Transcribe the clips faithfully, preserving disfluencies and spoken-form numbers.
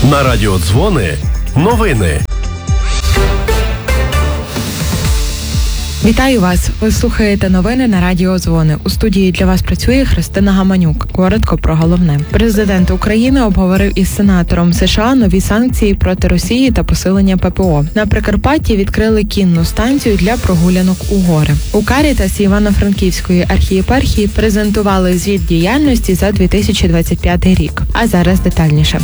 На радіо Дзвони новини. Вітаю вас! Ви слухаєте новини на радіо Дзвони. У студії для вас працює Христина Гаманюк. Коротко про головне. Президент України обговорив із сенатором США нові санкції проти Росії та посилення ППО. На Прикарпатті відкрили кінну станцію для прогулянок у гори. У Карітасі Івано-Франківської архієпархії презентували звіт діяльності за дві тисячі двадцять п'ятий рік. А зараз детальніше.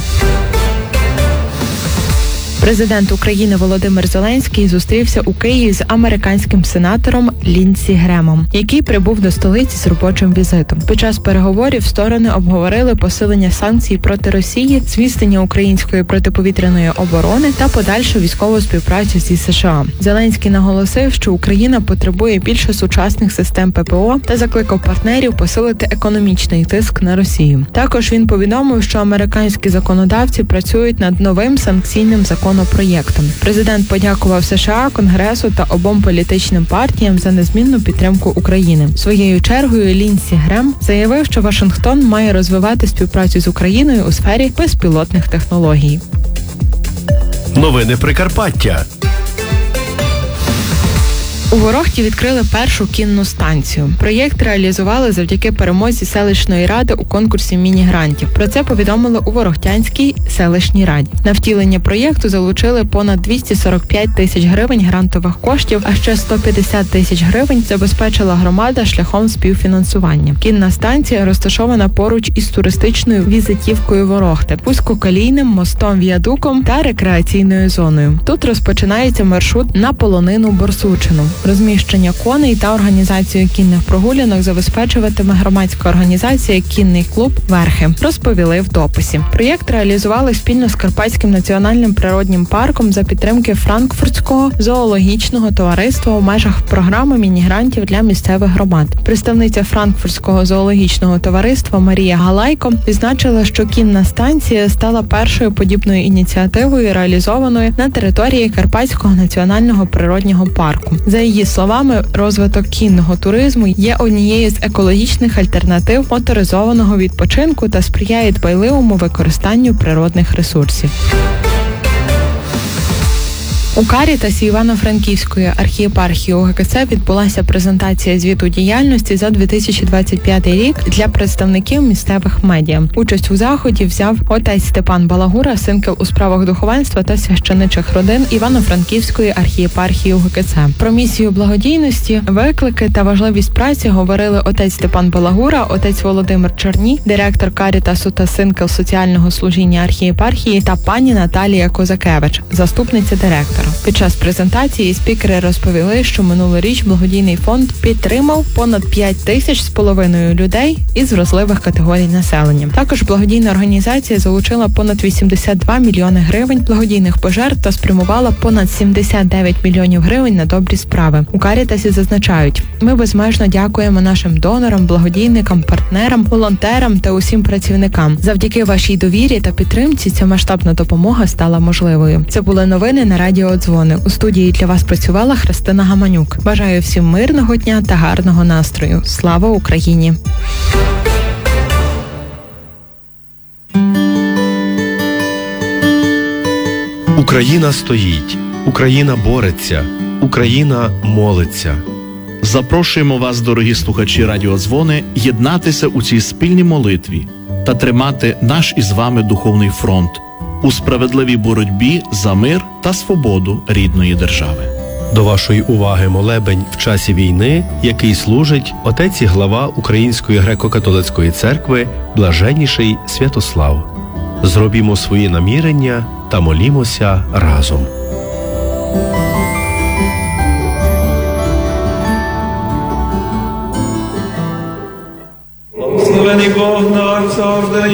Президент України Володимир Зеленський зустрівся у Києві з американським сенатором Ліндсі Гремом, який прибув до столиці з робочим візитом. Під час переговорів сторони обговорили посилення санкцій проти Росії, зміцнення української протиповітряної оборони та подальшу військову співпрацю зі США. Зеленський наголосив, що Україна потребує більше сучасних систем ППО та закликав партнерів посилити економічний тиск на Росію. Також він повідомив, що американські законодавці працюють над новим санкційним законом. Проєктом. Президент подякував США, Конгресу та обом політичним партіям за незмінну підтримку України. Своєю чергою Ліндсі Грем заявив, що Вашингтон має розвивати співпрацю з Україною у сфері безпілотних технологій. Новини Прикарпаття. У Ворохті відкрили першу кінну станцію. Проєкт реалізували завдяки перемозі селищної ради у конкурсі міні-грантів. Про це повідомили у Ворохтянській селищній раді. На втілення проєкту залучили понад двісті сорок п'ять тисяч гривень грантових коштів, а ще сто п'ятдесят тисяч гривень забезпечила громада шляхом співфінансування. Кінна станція розташована поруч із туристичною візитівкою Ворохти, вузькоколійним мостом, віадуком та рекреаційною зоною. Тут розпочинається маршрут на полонину Борсучину. Розміщення коней та організацію кінних прогулянок забезпечуватиме громадська організація «Кінний клуб Верхи», розповіли в дописі. Проєкт реалізували спільно з Карпатським національним природнім парком за підтримки Франкфуртського зоологічного товариства у межах програми міні-грантів для місцевих громад. Представниця Франкфуртського зоологічного товариства Марія Галайко відзначила, що кінна станція стала першою подібною ініціативою, реалізованою на території Карпатського національного природнього парку. За її словами, розвиток кінного туризму є однією з екологічних альтернатив моторизованого відпочинку та сприяє дбайливому використанню природних ресурсів. У Карітасі Івано-Франківської архієпархії У Ге Ке Це відбулася презентація звіту діяльності за дві тисячі двадцять п'ятий рік для представників місцевих медіа. Участь у заході взяв отець Степан Балагура, синкел у справах духовенства та священичих родин Івано-Франківської архієпархії У Ге Ке Це. Про місію благодійності, виклики та важливість праці говорили отець Степан Балагура, отець Володимир Черній, директор Карітасу та синкел соціального служіння архієпархії та пані Наталія Козакевич, заступниця директора. Під час презентації спікери розповіли, що минулоріч благодійний фонд підтримав понад п'ять тисяч з половиною людей із вразливих категорій населення. Також благодійна організація залучила понад вісімдесят два мільйони гривень благодійних пожертв та спрямувала понад сімдесят дев'ять мільйонів гривень на добрі справи. У Карітасі зазначають: ми безмежно дякуємо нашим донорам, благодійникам, партнерам, волонтерам та усім працівникам. Завдяки вашій довірі та підтримці ця масштабна допомога стала можливою. Це були новини на радіо Дзвони. У студії для вас працювала Христина Гаманюк. Бажаю всім мирного дня та гарного настрою. Слава Україні! Україна стоїть, Україна бореться, Україна молиться. Запрошуємо вас, дорогі слухачі Радіо Дзвони, єднатися у цій спільній молитві та тримати наш із вами духовний фронт у справедливій боротьбі за мир та свободу рідної держави. До вашої уваги молебень в часі війни, який служить отець і глава Української греко-католицької церкви Блаженніший Святослав. Зробімо свої намірення та молімося разом. Благословений Бог наш завжди